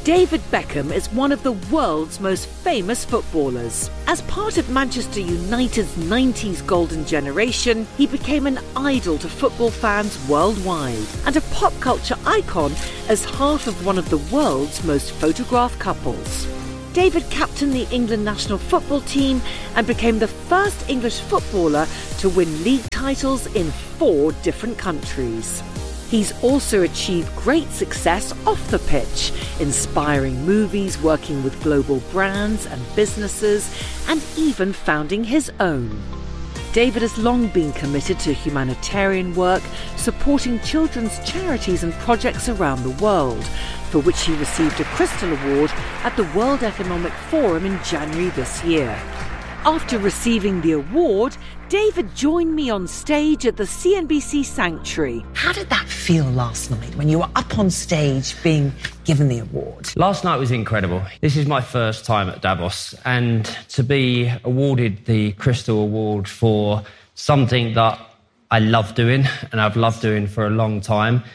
David Beckham is one of the world's most famous footballers. As part of Manchester United's 90s golden generation, he became an idol to football fans worldwide and a pop culture icon as half of one of the world's most photographed couples. David captained the England national football team and became the first English footballer to win league titles in 4 different countries. He's also achieved great success off the pitch, inspiring movies, working with global brands and businesses, and even founding his own. David has long been committed to humanitarian work, supporting children's charities and projects around the world, for which he received a Crystal Award at the World Economic Forum in January this year. After receiving the award, David joined me on stage at the CNBC Sanctuary. How did that feel last night when you were up on stage being given the award? Last night was incredible. This is my first time at Davos, and to be awarded the Crystal Award for something that I love doing and I've loved doing for a long time.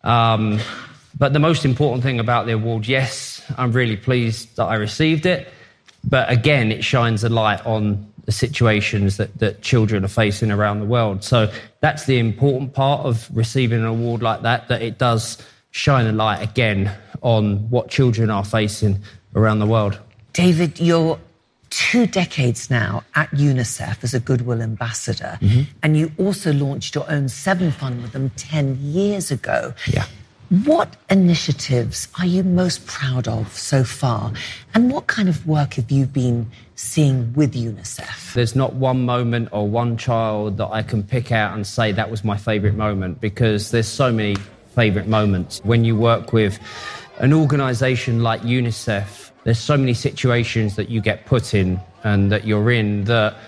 But the most important thing about the award, yes, I'm really pleased that I received it. But again, it shines a light on the situations that children are facing around the world. So that's the important part of receiving an award like that it does shine a light again on what children are facing around the world. David, you're 2 decades now at UNICEF as a Goodwill Ambassador, and you also launched your own 7 Fund with them 10 years ago. Yeah. What initiatives are you most proud of so far? And what kind of work have you been seeing with UNICEF? There's not one moment or one child that I can pick out and say that was my favourite moment, because there's so many favourite moments. When you work with an organisation like UNICEF, there's so many situations that you get put in and that you're in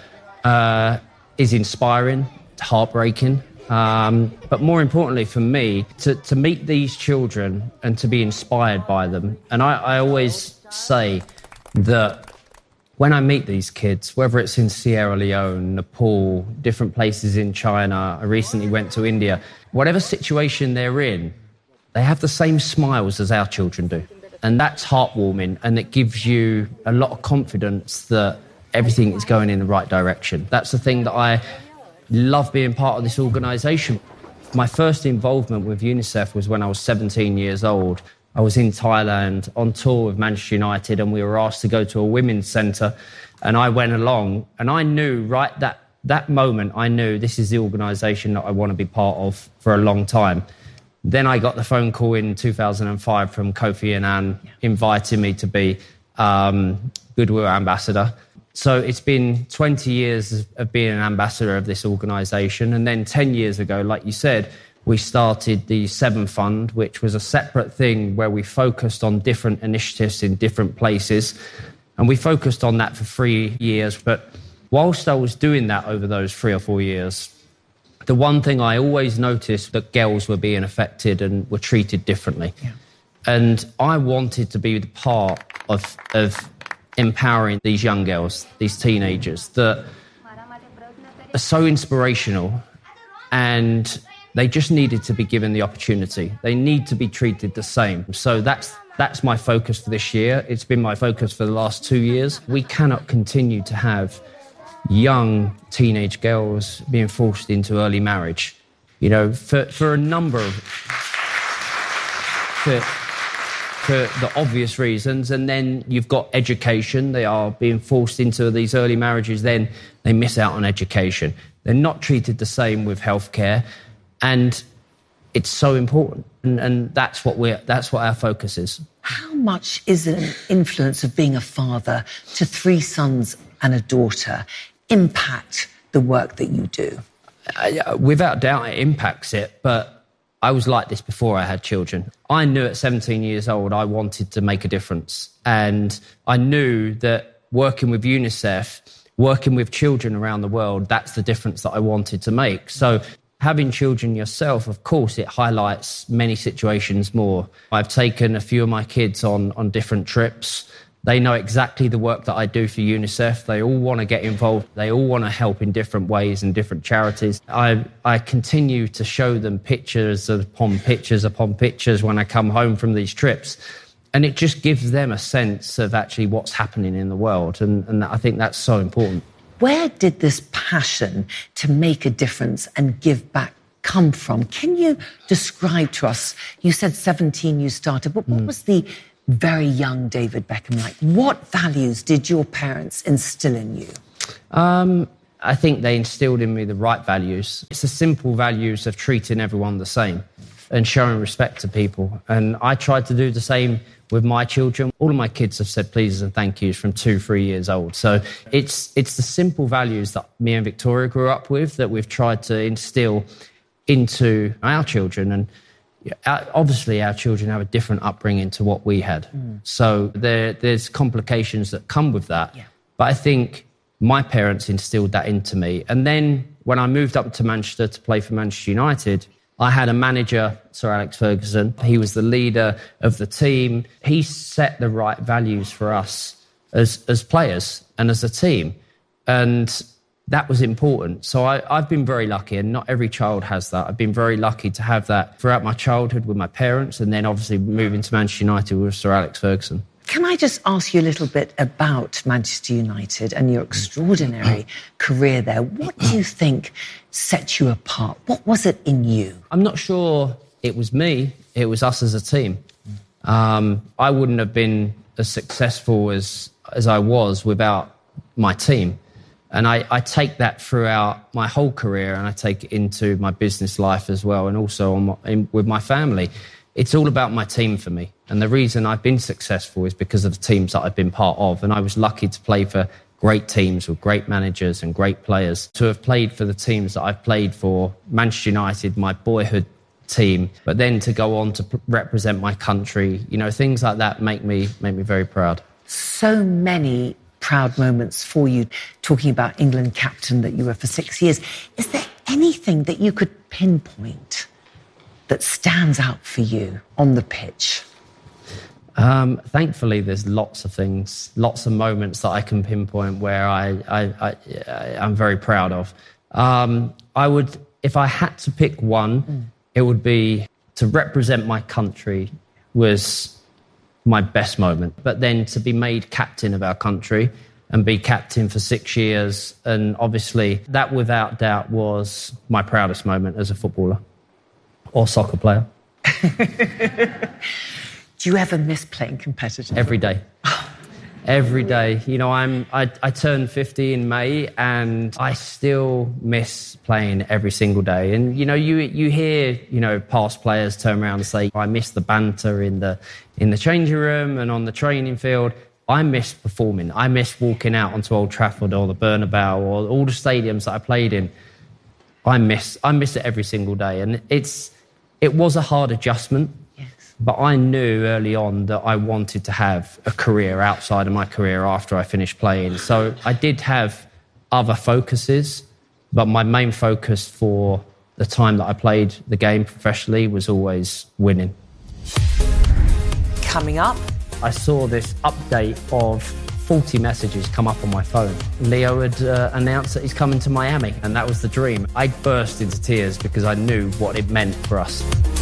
that is inspiring, heartbreaking. But more importantly for me, to meet these children and to be inspired by them. And I always say that when I meet these kids, whether it's in Sierra Leone, Nepal, different places in China, I recently went to India, whatever situation they're in, they have the same smiles as our children do. And that's heartwarming, and it gives you a lot of confidence that everything is going in the right direction. That's the thing that I love being part of this organisation. My first involvement with UNICEF was when I was 17 years old. I was in Thailand on tour with Manchester United, and we were asked to go to a women's centre, and I went along, and I knew right that moment, I knew this is the organisation that I want to be part of for a long time. Then I got the phone call in 2005 from Kofi Annan inviting me to be Goodwill Ambassador. So it's been 20 years of being an ambassador of this organisation. And then 10 years ago, like you said, we started the 7 Fund, which was a separate thing where we focused on different initiatives in different places. And we focused on that for 3 years. But whilst I was doing that over those 3 or 4 years, the one thing I always noticed that girls were being affected and were treated differently. Yeah. And I wanted to be the part of empowering these young girls, these teenagers that are so inspirational, and they just needed to be given the opportunity. They need to be treated the same. So that's my focus for this year. It's been my focus for the last 2 years. We cannot continue to have young teenage girls being forced into early marriage, you know, for a number of for the obvious reasons. And then you've got education. They are being forced into these early marriages, then they miss out on education. They're not treated the same with healthcare, and it's so important. And that's what our focus is. How much is an influence of being a father to 3 sons and a daughter impact the work that you do? Without doubt, it impacts it, but I was like this before I had children. I knew at 17 years old I wanted to make a difference. And I knew that working with UNICEF, working with children around the world, that's the difference that I wanted to make. So having children yourself, of course, it highlights many situations more. I've taken a few of my kids on different trips. They know exactly the work that I do for UNICEF. They all want to get involved. They all want to help in different ways and different charities. I continue to show them pictures upon pictures upon pictures when I come home from these trips. And it just gives them a sense of actually what's happening in the world. And I think that's so important. Where did this passion to make a difference and give back come from? Can you describe to us, you said 17 you started, but what was the very young David Beckham like? What values did your parents instill in you? I think they instilled in me the right values. It's the simple values of treating everyone the same and showing respect to people. And I tried to do the same with my children. All of my kids have said pleases and thank yous from 2-3 years old. So it's the simple values that me and Victoria grew up with that we've tried to instill into our children. And obviously our children have a different upbringing to what we had. So there's complications that come with that. Yeah. But I think my parents instilled that into me. And then when I moved up to Manchester to play for Manchester United, I had a manager, Sir Alex Ferguson. He was the leader of the team. He set the right values for us as players and as a team. And that was important. So I've been very lucky, and not every child has that. I've been very lucky to have that throughout my childhood with my parents, and then obviously moving to Manchester United with Sir Alex Ferguson. Can I just ask you a little bit about Manchester United and your extraordinary career there? What do you think set you apart? What was it in you? I'm not sure it was me. It was us as a team. I wouldn't have been as successful as I was without my team. And I take that throughout my whole career, and I take it into my business life as well, and also with my family. It's all about my team for me. And the reason I've been successful is because of the teams that I've been part of. And I was lucky to play for great teams with great managers and great players. To have played for the teams that I've played for, Manchester United, my boyhood team, but then to go on to represent my country, things like that make me very proud. So many proud moments for you, talking about England captain that you were for 6 years. Is there anything that you could pinpoint that stands out for you on the pitch? Thankfully, there's lots of things, lots of moments that I can pinpoint where I'm very proud of. If I had to pick one, it would be to represent my country was my best moment. But then to be made captain of our country and be captain for 6 years, and obviously that without doubt was my proudest moment as a footballer or soccer player. Do you ever miss playing competitively? Every day. Every day. I turned 50 in May, and I still miss playing every single day. And, you hear, past players turn around and say, I miss the banter in the changing room and on the training field. I miss performing. I miss walking out onto Old Trafford or the Bernabeu or all the stadiums that I played in. I miss it every single day. And it was a hard adjustment. But I knew early on that I wanted to have a career outside of my career after I finished playing. So I did have other focuses, but my main focus for the time that I played the game professionally was always winning. Coming up, I saw this update of 40 messages come up on my phone. Leo had announced that he's coming to Miami, and that was the dream. I burst into tears because I knew what it meant for us.